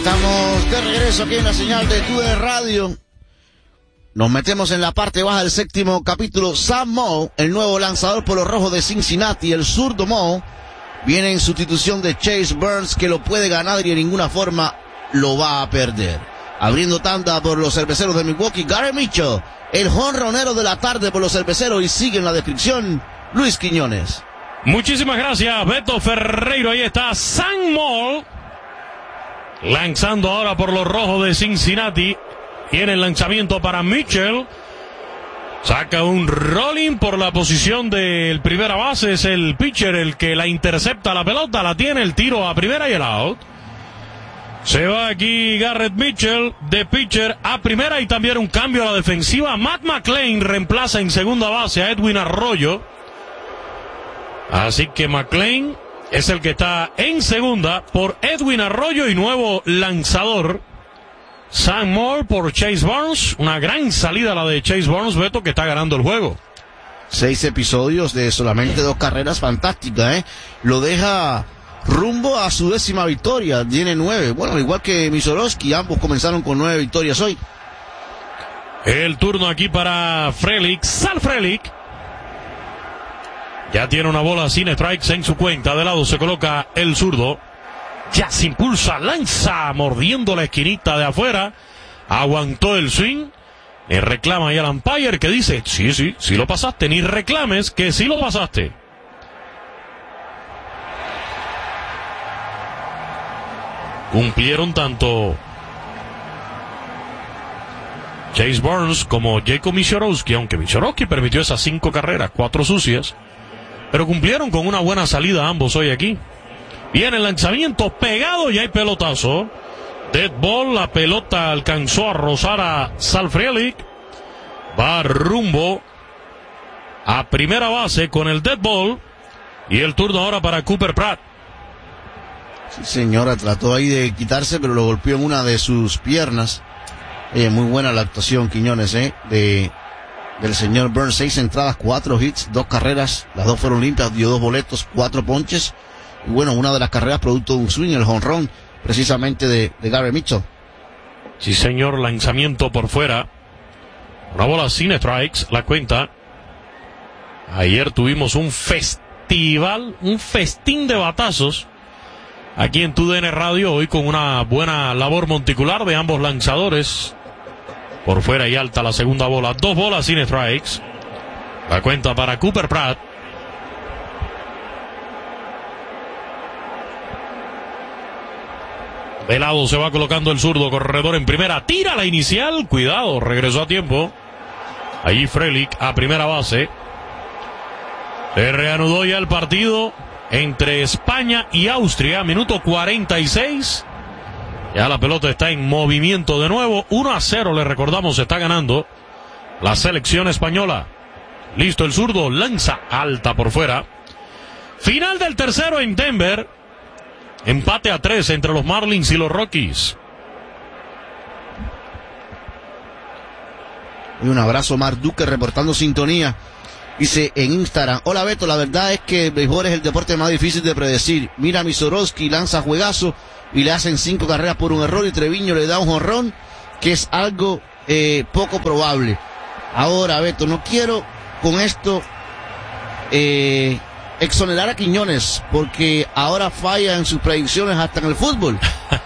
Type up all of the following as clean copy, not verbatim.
Estamos de regreso aquí en la señal de TUDN Radio. Nos metemos en la parte baja del séptimo capítulo. Sam Moe, el nuevo lanzador por los Rojos de Cincinnati, el zurdo Moe, viene en sustitución de Chase Burns, que lo puede ganar y de ninguna forma lo va a perder. Abriendo tanda por los Cerveceros de Milwaukee, Garrett Mitchell, el jonronero de la tarde por los Cerveceros, y sigue en la descripción Luis Quiñones. Muchísimas gracias, Beto Ferreiro. Ahí está Sam Moe, lanzando ahora por los Rojos de Cincinnati. Tiene el lanzamiento para Mitchell. Saca un rolling por la posición del primera base. Es el pitcher el que la intercepta la pelota. La tiene, el tiro a primera y el out. Se va aquí Garrett Mitchell de pitcher a primera, y también un cambio a la defensiva. Matt McLain reemplaza en segunda base a Edwin Arroyo. Así que McLain es el que está en segunda por Edwin Arroyo, y nuevo lanzador Sam Moe por Chase Burns. Una gran salida la de Chase Burns, Beto, que está ganando el juego. 6 episodios de solamente 2 carreras, fantástica, Lo deja rumbo a su 10ª victoria. Tiene 9. Bueno, igual que Misorowski, ambos comenzaron con 9 victorias hoy. El turno aquí para Frelick. Sal Frelick. Ya tiene una bola sin strikes en su cuenta. De lado se coloca el zurdo. Ya se impulsa, lanza, mordiendo la esquinita de afuera. Aguantó el swing. Le reclama ahí al umpire, que dice: sí lo pasaste. Ni reclames, que sí lo pasaste. Cumplieron tanto Chase Burns como Jacob Misorowski, aunque Misorowski permitió esas 5 carreras, 4 sucias, pero cumplieron con una buena salida ambos hoy aquí. Viene el lanzamiento pegado y hay pelotazo. Dead ball, la pelota alcanzó a rozar a Sal Frelick. Va rumbo a primera base con el dead ball. Y el turno ahora para Cooper Pratt. Sí, señora, trató ahí de quitarse, pero lo golpeó en una de sus piernas. Muy buena la actuación, Quiñones, del señor Burns. 6 entradas, 4 hits, 2 carreras. Las 2 fueron limpias, dio 2 boletos, 4 ponches. Y bueno, una de las carreras producto de un swing, el jonrón, precisamente de Garrett Mitchell. Sí, señor, lanzamiento por fuera. Una bola sin strikes, la cuenta. Ayer tuvimos un festival, un festín de batazos aquí en TUDN Radio, hoy con una buena labor monticular de ambos lanzadores. Por fuera y alta la segunda bola, 2 bolas sin strikes. La cuenta para Cooper Pratt. De lado se va colocando el zurdo, corredor en primera, tira la inicial, cuidado, regresó a tiempo. Allí Frelick a primera base. Se reanudó ya el partido entre España y Austria, minuto 46. Ya la pelota está en movimiento de nuevo. 1-0, le recordamos, está ganando la selección española. Listo el zurdo, lanza alta por fuera. Final del tercero en Denver. Empate a 3 entre los Marlins y los Rockies. Y un abrazo, Mar Duque, reportando sintonía. Dice en Instagram: hola Beto, la verdad es que el béisbol es el deporte más difícil de predecir. Mira, Misorowski lanza juegazo y le hacen 5 carreras por un error, y Treviño le da un jonrón, que es algo poco probable. Ahora, Beto, no quiero con esto exonerar a Quiñones, porque ahora falla en sus predicciones hasta en el fútbol.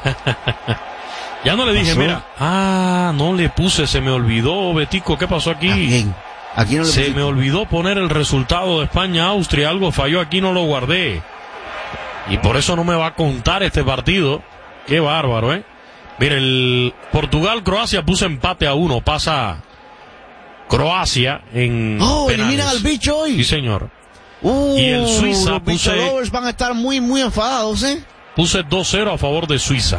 Ya no le dije, mira, no le puse, se me olvidó, Betico, ¿qué pasó aquí? Aquí no se me olvidó poner el resultado de España-Austria, algo falló aquí, no lo guardé. Y por eso no me va a contar este partido. Qué bárbaro, Mire, el Portugal-Croacia puse empate a 1, pasa Croacia en penales. Eliminan al bicho hoy. Sí, señor. Y el Suiza los bicho lovers van a estar muy, muy enfadados, Puse 2-0 a favor de Suiza,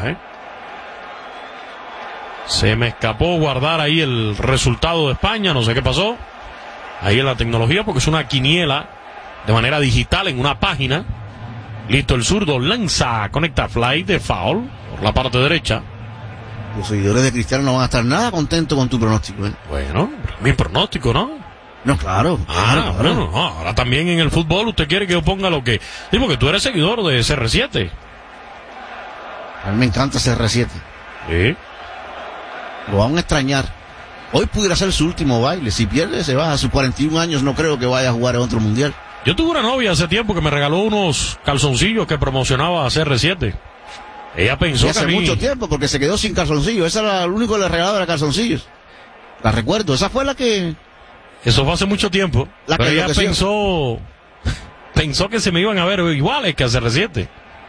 Se me escapó guardar ahí el resultado de España, no sé qué pasó. Ahí en la tecnología, porque es una quiniela de manera digital en una página. Listo, el zurdo lanza, conecta fly de foul por la parte derecha. Los seguidores de Cristiano no van a estar nada contentos con tu pronóstico, Bueno, mi pronóstico, ¿no? No, claro. Bueno, no, ahora también en el fútbol usted quiere que yo ponga lo que... Sí, porque tú eres seguidor de CR7. A mí me encanta CR7. Sí. Lo van a extrañar. Hoy pudiera ser su último baile. Si pierde, se va a sus 41 años. No creo que vaya a jugar en otro mundial. Yo tuve una novia hace tiempo que me regaló unos calzoncillos que promocionaba CR7. Ella pensó que hace mucho tiempo, porque se quedó sin calzoncillos. Esa era lo único que le regalaba, era calzoncillos. La recuerdo. Esa fue la que... Eso fue hace mucho tiempo. Pero ella pensó que se me iban a ver iguales que a CR7.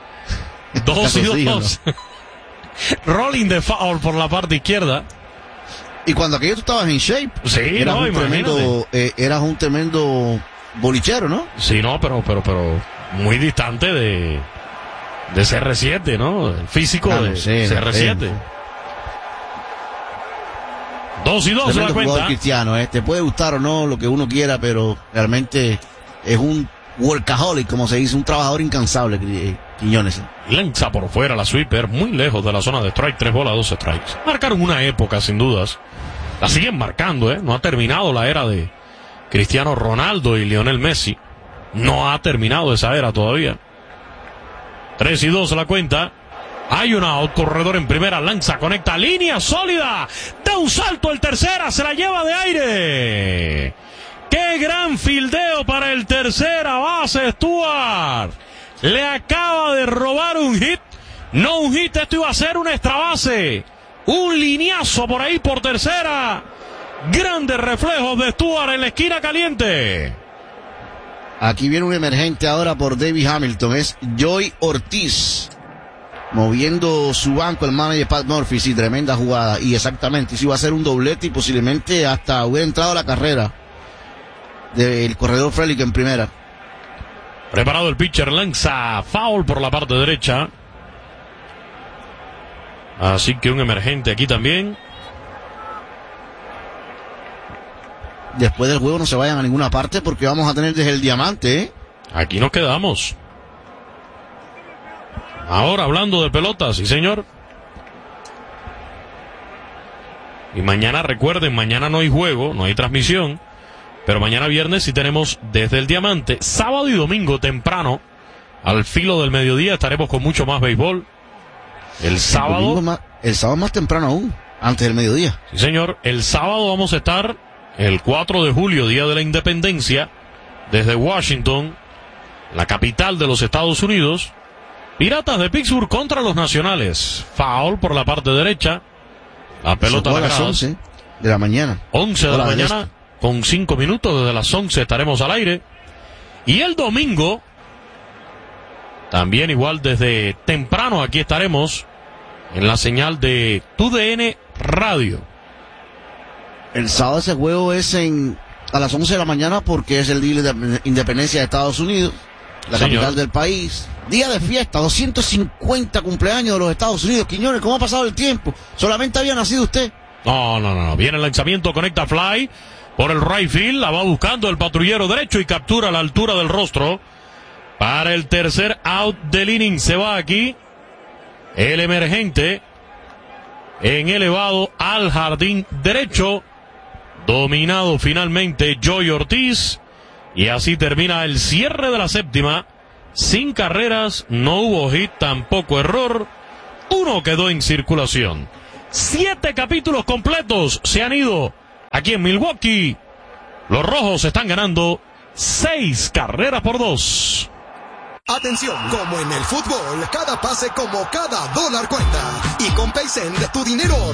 2-2. ¿No? Rolling de foul por la parte izquierda. Y cuando aquello tú estabas en shape. Sí, eras un tremendo bolichero, ¿no? Sí, no, pero muy distante de CR7, ¿no? El físico de CR7. 2-2 la cuenta. Cristiano, te puede gustar o no lo que uno quiera, pero realmente es un workaholic, como se dice, un trabajador incansable, Quiñones. Lanza por fuera la sweeper, muy lejos de la zona de strike, 3 bolas, 2 strikes. Marcaron una época, sin dudas. La siguen marcando, No ha terminado la era de Cristiano Ronaldo y Lionel Messi. No ha terminado esa era todavía. 3-2 la cuenta. Hay un out, corredor en primera, lanza, conecta, línea sólida. Da un salto el tercera, se la lleva de aire. ¡Qué gran fildeo para el tercera base, Stuart! Le acaba de robar un hit. No un hit, esto iba a ser una extra base. Un lineazo por ahí por tercera. Grandes reflejos de Stuart en la esquina caliente. Aquí viene un emergente ahora por David Hamilton. Es Joey Ortiz. Moviendo su banco el manager Pat Murphy. Sí, tremenda jugada. Y exactamente, sí iba a ser un doblete y posiblemente hasta hubiera entrado a la carrera del corredor Frelick en primera. Preparado el pitcher, lanza foul por la parte derecha. Así que un emergente aquí también. Después del juego no se vayan a ninguna parte porque vamos a tener desde el diamante, Aquí nos quedamos. Ahora hablando de pelotas, sí señor. Y mañana, recuerden, mañana no hay juego, no hay transmisión. Pero mañana viernes sí tenemos desde el diamante. Sábado y domingo temprano, al filo del mediodía, estaremos con mucho más béisbol. El sábado más temprano aún, antes del mediodía. Sí señor, el sábado vamos a estar el 4 de julio, Día de la Independencia, desde Washington, la capital de los Estados Unidos. Piratas de Pittsburgh contra los Nacionales. Foul por la parte derecha. La pelota a las 11 de la mañana. 11 de la mañana, con 5 minutos. Desde las 11 estaremos al aire. Y el domingo, también igual desde temprano, aquí estaremos en la señal de TUDN Radio. El sábado ese juego es a las 11 de la mañana porque es el día de independencia de Estados Unidos, la capital del país. Día de fiesta, 250 cumpleaños de los Estados Unidos. Quiñones, ¿cómo ha pasado el tiempo? ¿Solamente había nacido usted? No. Viene el lanzamiento, conecta fly por el right field. La va buscando el patrullero derecho y captura a la altura del rostro. Para el tercer out del inning se va aquí el emergente en elevado al jardín derecho. Dominado finalmente Joey Ortiz. Y así termina el cierre de la séptima. Sin carreras, no hubo hit, tampoco error. Uno quedó en circulación. 7 capítulos completos se han ido aquí en Milwaukee. Los rojos están ganando 6 carreras por 2. Atención, como en el fútbol, cada pase como cada dólar cuenta. Y con PaySend, tu dinero